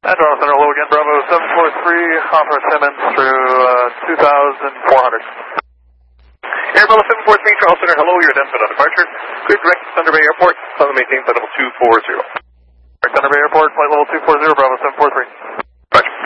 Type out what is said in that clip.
Toronto Center, hello again, Bravo 743, offer Simmons through 2,400. Air Bravo 743, Toronto Center, hello, you're then for departure. Clear direct Thunder Bay Airport, climb and maintain flight level 240. Thunder Bay Airport, flight level 240,